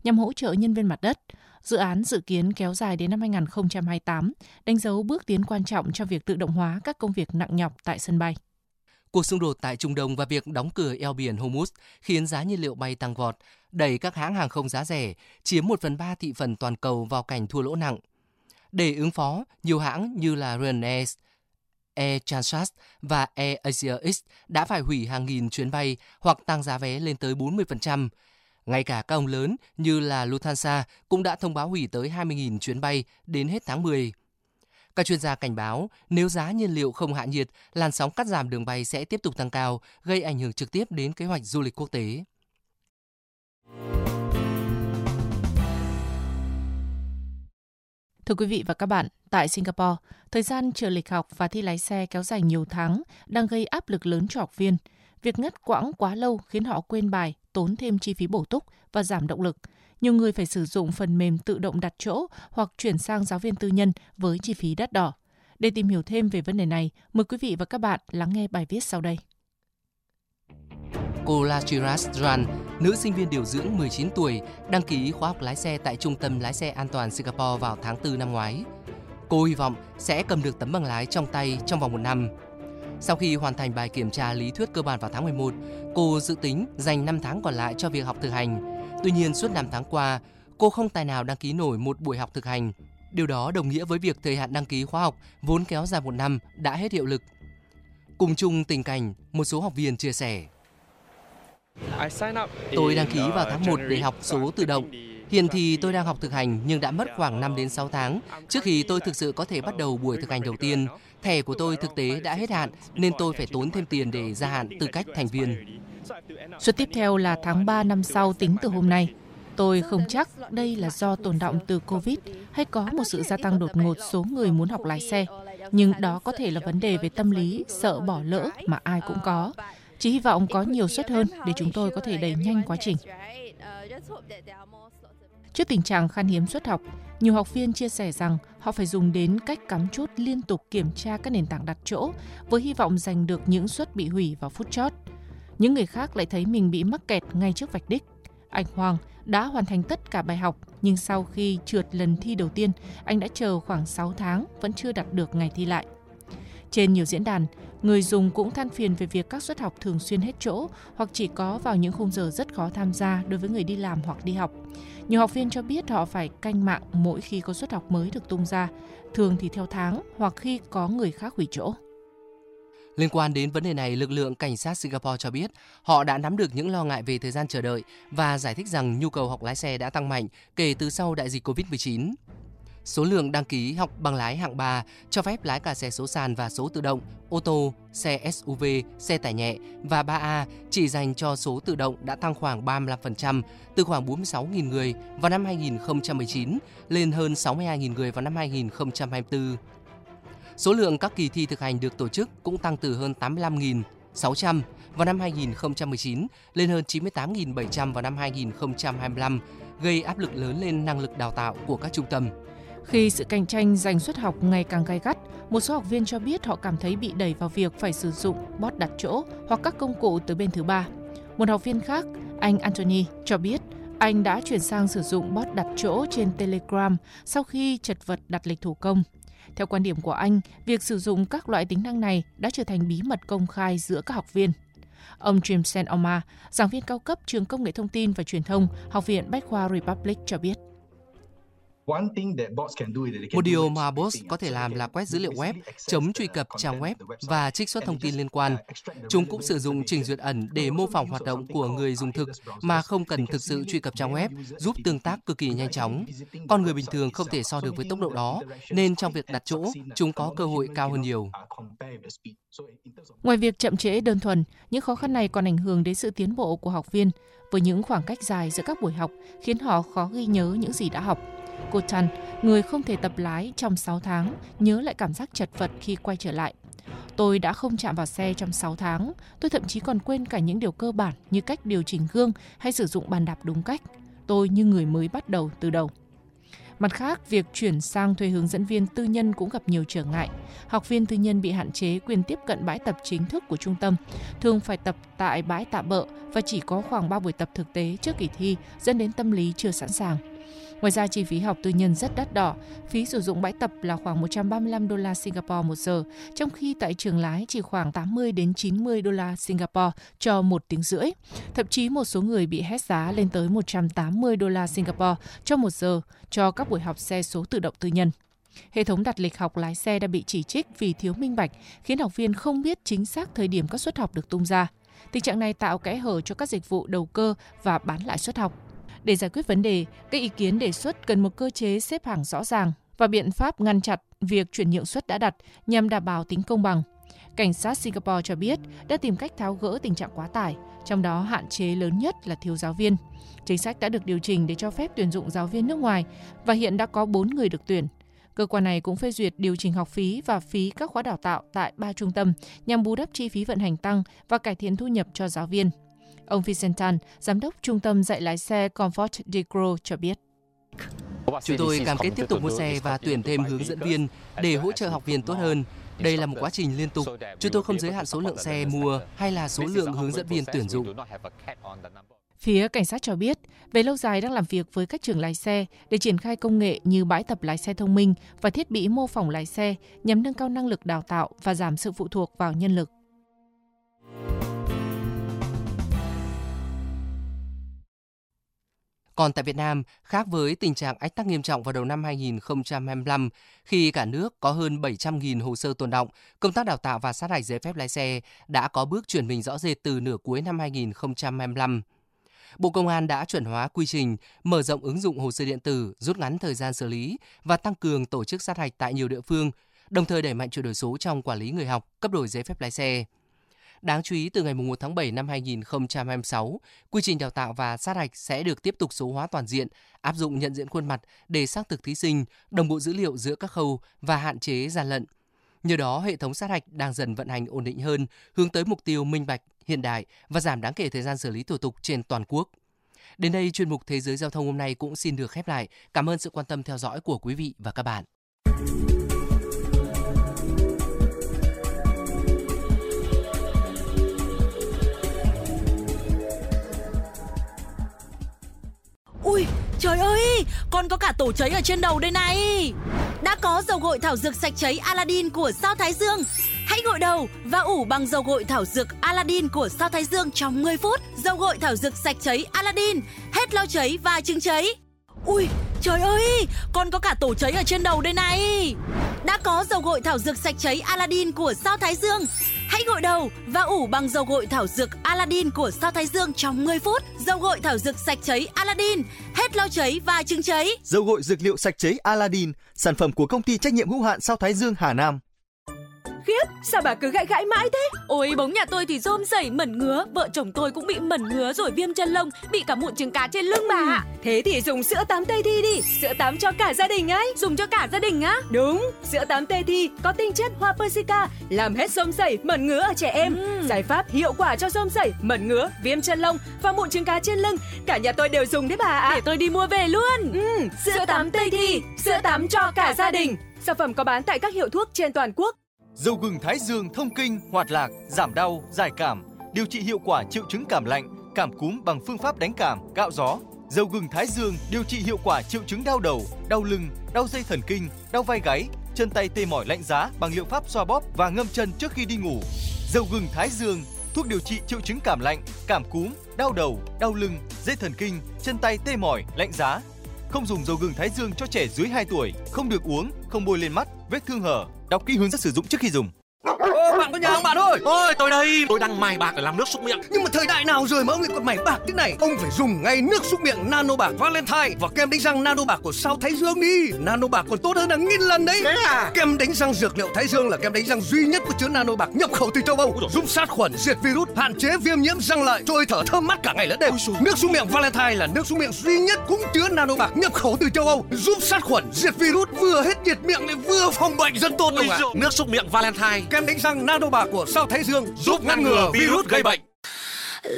nhằm hỗ trợ nhân viên mặt đất. Dự án dự kiến kéo dài đến năm 2028, đánh dấu bước tiến quan trọng cho việc tự động hóa các công việc nặng nhọc tại sân bay. Cuộc xung đột tại Trung Đông và việc đóng cửa eo biển Hormuz khiến giá nhiên liệu bay tăng vọt, đẩy các hãng hàng không giá rẻ, chiếm 1/3 thị phần toàn cầu vào cảnh thua lỗ nặng. Để ứng phó, nhiều hãng như là Ryanair, Air Transat và Air Asia X đã phải hủy hàng nghìn chuyến bay hoặc tăng giá vé lên tới 40%. Ngay cả các ông lớn như là Lufthansa cũng đã thông báo hủy tới 20.000 chuyến bay đến hết tháng 10. Các chuyên gia cảnh báo nếu giá nhiên liệu không hạ nhiệt, làn sóng cắt giảm đường bay sẽ tiếp tục tăng cao, gây ảnh hưởng trực tiếp đến kế hoạch du lịch quốc tế. Thưa quý vị và các bạn, tại Singapore, thời gian chờ lịch học và thi lái xe kéo dài nhiều tháng đang gây áp lực lớn cho học viên. Việc ngắt quãng quá lâu khiến họ quên bài, tốn thêm chi phí bổ túc và giảm động lực. Nhiều người phải sử dụng phần mềm tự động đặt chỗ hoặc chuyển sang giáo viên tư nhân với chi phí đắt đỏ. Để tìm hiểu thêm về vấn đề này, mời quý vị và các bạn lắng nghe bài viết sau đây. Cô Lachiras Ran, nữ sinh viên điều dưỡng 19 tuổi, đăng ký khóa học lái xe tại Trung tâm Lái xe An toàn Singapore vào tháng 4 năm ngoái. Cô hy vọng sẽ cầm được tấm bằng lái trong tay trong vòng 1 năm. Sau khi hoàn thành bài kiểm tra lý thuyết cơ bản vào tháng 11, cô dự tính dành 5 tháng còn lại cho việc học thực hành. Tuy nhiên, suốt 5 tháng qua, cô không tài nào đăng ký nổi một buổi học thực hành. Điều đó đồng nghĩa với việc thời hạn đăng ký khóa học vốn kéo dài 1 năm đã hết hiệu lực. Cùng chung tình cảnh, một số học viên chia sẻ. Tôi đăng ký vào tháng 1 để học số tự động. Hiện thì tôi đang học thực hành nhưng đã mất khoảng 5 đến 6 tháng trước khi tôi thực sự có thể bắt đầu buổi thực hành đầu tiên. Thẻ của tôi thực tế đã hết hạn nên tôi phải tốn thêm tiền để gia hạn tư cách thành viên. Suất tiếp theo là tháng 3 năm sau tính từ hôm nay. Tôi không chắc đây là do tồn đọng từ Covid hay có một sự gia tăng đột ngột số người muốn học lái xe. Nhưng đó có thể là vấn đề về tâm lý, sợ bỏ lỡ mà ai cũng có. Chỉ hy vọng có nhiều suất hơn để chúng tôi có thể đẩy nhanh quá trình. Trước tình trạng khan hiếm suất học, nhiều học viên chia sẻ rằng họ phải dùng đến cách cắm chốt liên tục kiểm tra các nền tảng đặt chỗ với hy vọng giành được những suất bị hủy vào phút chót. Những người khác lại thấy mình bị mắc kẹt ngay trước vạch đích. Anh Hoàng đã hoàn thành tất cả bài học, nhưng sau khi trượt lần thi đầu tiên, anh đã chờ khoảng 6 tháng vẫn chưa đạt được ngày thi lại. Trên nhiều diễn đàn, người dùng cũng than phiền về việc các suất học thường xuyên hết chỗ hoặc chỉ có vào những khung giờ rất khó tham gia đối với người đi làm hoặc đi học. Nhiều học viên cho biết họ phải canh mạng mỗi khi có suất học mới được tung ra, thường thì theo tháng hoặc khi có người khác hủy chỗ. Liên quan đến vấn đề này, lực lượng cảnh sát Singapore cho biết họ đã nắm được những lo ngại về thời gian chờ đợi và giải thích rằng nhu cầu học lái xe đã tăng mạnh kể từ sau đại dịch Covid-19. Số lượng đăng ký học bằng lái hạng 3 cho phép lái cả xe số sàn và số tự động, ô tô, xe SUV, xe tải nhẹ và 3A chỉ dành cho số tự động đã tăng khoảng 35%, từ khoảng 46.000 người vào năm 2019 lên hơn 62.000 người vào năm 2024. Số lượng các kỳ thi thực hành được tổ chức cũng tăng từ hơn 85.600 vào năm 2019 lên hơn 98.700 vào năm 2025, gây áp lực lớn lên năng lực đào tạo của các trung tâm. Khi sự cạnh tranh giành suất học ngày càng gay gắt, một số học viên cho biết họ cảm thấy bị đẩy vào việc phải sử dụng bot đặt chỗ hoặc các công cụ từ bên thứ ba. Một học viên khác, anh Anthony, cho biết anh đã chuyển sang sử dụng bot đặt chỗ trên Telegram sau khi chật vật đặt lịch thủ công. Theo quan điểm của anh, việc sử dụng các loại tính năng này đã trở thành bí mật công khai giữa các học viên. Ông Jim St. Omar, giảng viên cao cấp trường Công nghệ Thông tin và Truyền thông, Học viện Bách khoa Republic cho biết. Một điều mà bots có thể làm là quét dữ liệu web, chống truy cập trang web và trích xuất thông tin liên quan. Chúng cũng sử dụng trình duyệt ẩn để mô phỏng hoạt động của người dùng thực mà không cần thực sự truy cập trang web, giúp tương tác cực kỳ nhanh chóng. Con người bình thường không thể so được với tốc độ đó, nên trong việc đặt chỗ, chúng có cơ hội cao hơn nhiều. Ngoài việc chậm trễ đơn thuần, những khó khăn này còn ảnh hưởng đến sự tiến bộ của học viên, với những khoảng cách dài giữa các buổi học khiến họ khó ghi nhớ những gì đã học. Cô Chan, người không thể tập lái trong 6 tháng, nhớ lại cảm giác chật vật khi quay trở lại. Tôi đã không chạm vào xe trong 6 tháng, tôi thậm chí còn quên cả những điều cơ bản như cách điều chỉnh gương hay sử dụng bàn đạp đúng cách. Tôi như người mới bắt đầu từ đầu. Mặt khác, việc chuyển sang thuê hướng dẫn viên tư nhân cũng gặp nhiều trở ngại. Học viên tư nhân bị hạn chế quyền tiếp cận bãi tập chính thức của trung tâm, thường phải tập tại bãi tạm bợ và chỉ có khoảng 3 buổi tập thực tế trước kỳ thi, dẫn đến tâm lý chưa sẵn sàng. Ngoài ra, chi phí học tư nhân rất đắt đỏ, phí sử dụng bãi tập là khoảng 135 đô la Singapore một giờ, trong khi tại trường lái chỉ khoảng 80 đến 90 đô la Singapore cho 1 tiếng rưỡi. Thậm chí một số người bị hét giá lên tới 180 đô la Singapore cho 1 giờ cho các buổi học xe số tự động tư nhân. Hệ thống đặt lịch học lái xe đã bị chỉ trích vì thiếu minh bạch, khiến học viên không biết chính xác thời điểm các suất học được tung ra. Tình trạng này tạo kẽ hở cho các dịch vụ đầu cơ và bán lại suất học. Để giải quyết vấn đề, các ý kiến đề xuất cần một cơ chế xếp hàng rõ ràng và biện pháp ngăn chặn việc chuyển nhượng suất đã đặt nhằm đảm bảo tính công bằng. Cảnh sát Singapore cho biết đã tìm cách tháo gỡ tình trạng quá tải, trong đó hạn chế lớn nhất là thiếu giáo viên. Chính sách đã được điều chỉnh để cho phép tuyển dụng giáo viên nước ngoài và hiện đã có 4 người được tuyển. Cơ quan này cũng phê duyệt điều chỉnh học phí và phí các khóa đào tạo tại 3 trung tâm nhằm bù đắp chi phí vận hành tăng và cải thiện thu nhập cho giáo viên. Ông Vicentan, giám đốc trung tâm dạy lái xe Comfort Decro cho biết. Chúng tôi cam kết tiếp tục mua xe và tuyển thêm hướng dẫn viên để hỗ trợ học viên tốt hơn. Đây là một quá trình liên tục. Chúng tôi không giới hạn số lượng xe mua hay là số lượng hướng dẫn viên tuyển dụng. Phía cảnh sát cho biết, về lâu dài đang làm việc với các trường lái xe để triển khai công nghệ như bãi tập lái xe thông minh và thiết bị mô phỏng lái xe nhằm nâng cao năng lực đào tạo và giảm sự phụ thuộc vào nhân lực. Còn tại Việt Nam, khác với tình trạng ách tắc nghiêm trọng vào đầu năm 2025, khi cả nước có hơn 700.000 hồ sơ tồn đọng, công tác đào tạo và sát hạch giấy phép lái xe đã có bước chuyển mình rõ rệt từ nửa cuối năm 2025. Bộ Công an đã chuẩn hóa quy trình, mở rộng ứng dụng hồ sơ điện tử, rút ngắn thời gian xử lý và tăng cường tổ chức sát hạch tại nhiều địa phương, đồng thời đẩy mạnh chuyển đổi số trong quản lý người học, cấp đổi giấy phép lái xe. Đáng chú ý, từ ngày 1 tháng 7 năm 2026, quy trình đào tạo và sát hạch sẽ được tiếp tục số hóa toàn diện, áp dụng nhận diện khuôn mặt để xác thực thí sinh, đồng bộ dữ liệu giữa các khâu và hạn chế gian lận. Nhờ đó, hệ thống sát hạch đang dần vận hành ổn định hơn, hướng tới mục tiêu minh bạch, hiện đại và giảm đáng kể thời gian xử lý thủ tục trên toàn quốc. Đến đây, chuyên mục Thế giới Giao thông hôm nay cũng xin được khép lại. Cảm ơn sự quan tâm theo dõi của quý vị và các bạn. Ui, trời ơi, con có cả tổ cháy ở trên đầu đây này. Đã có dầu gội thảo dược sạch cháy Aladdin của Sao Thái Dương. Hãy gội đầu và ủ bằng dầu gội thảo dược Aladdin của Sao Thái Dương trong 10 phút. Dầu gội thảo dược sạch cháy Aladdin, hết lo cháy và chứng cháy. Ui, trời ơi, con có cả tổ cháy ở trên đầu đây này. Đã có dầu gội thảo dược sạch cháy Aladdin của Sao Thái Dương. Hãy gội đầu và ủ bằng dầu gội thảo dược Aladdin của Sao Thái Dương trong 10 phút. Dầu gội thảo dược sạch cháy Aladdin, hết lo cháy và chứng cháy. Dầu gội dược liệu sạch cháy Aladdin, sản phẩm của công ty trách nhiệm hữu hạn Sao Thái Dương Hà Nam. Khiếp, sao bà cứ gãi mãi thế? Ôi, bóng nhà tôi thì rôm rẩy mẩn ngứa, vợ chồng tôi cũng bị mẩn ngứa rồi viêm chân lông, bị cả mụn trứng cá trên lưng bà ạ. Thế thì dùng sữa tắm Tây Thi đi, sữa tắm cho cả gia đình ấy. Dùng cho cả gia đình á? Đúng, sữa tắm Tây Thi có tinh chất hoa persica, làm hết rôm rẩy, mẩn ngứa ở trẻ em. Giải pháp hiệu quả cho rôm rẩy, mẩn ngứa, viêm chân lông và mụn trứng cá trên lưng. Cả nhà tôi đều dùng đấy bà ạ. Để tôi đi mua về luôn. Sữa tắm Tây Thi, sữa tắm cho cả gia đình. Sản phẩm có bán tại các hiệu thuốc trên toàn quốc. Dầu gừng Thái Dương thông kinh, hoạt lạc, giảm đau, giải cảm, điều trị hiệu quả triệu chứng cảm lạnh, cảm cúm bằng phương pháp đánh cảm, cạo gió. Dầu gừng Thái Dương điều trị hiệu quả triệu chứng đau đầu, đau lưng, đau dây thần kinh, đau vai gáy, chân tay tê mỏi lạnh giá bằng liệu pháp xoa bóp và ngâm chân trước khi đi ngủ. Dầu gừng Thái Dương, thuốc điều trị triệu chứng cảm lạnh, cảm cúm, đau đầu, đau lưng, dây thần kinh, chân tay tê mỏi, lạnh giá. Không dùng dầu gừng Thái Dương cho trẻ dưới 2 tuổi, không được uống, không bôi lên mắt, vết thương hở. Đọc kỹ hướng dẫn sử dụng trước khi dùng. Bạn có nhà không bạn ơi? Ôi, tôi đây, tôi đang mài bạc để làm nước súc miệng. Nhưng mà thời đại nào rồi mà ông lại còn mài bạc thế này? Ông phải dùng ngay nước súc miệng Nano Bạc Valentine và kem đánh răng Nano Bạc của Sao Thái Dương đi. Nano Bạc còn tốt hơn hàng nghìn lần đấy. Thế à? Kem đánh răng dược liệu Thái Dương là kem đánh răng duy nhất có chứa Nano Bạc nhập khẩu từ châu Âu, giúp sát khuẩn, diệt virus, hạn chế viêm nhiễm răng lợi, trôi thở thơm mát cả ngày lẫn đêm. Nước súc miệng Valentine là nước súc miệng duy nhất cũng chứa Nano Bạc nhập khẩu từ châu Âu, giúp sát khuẩn, diệt virus, vừa hết nhiệt miệng lại vừa phòng bệnh, rất tốt luôn ạ. Nước súc miệng Valentine, kem đánh răng Nano Bạc của Sao Thái Dương giúp ngăn ngừa virus gây bệnh.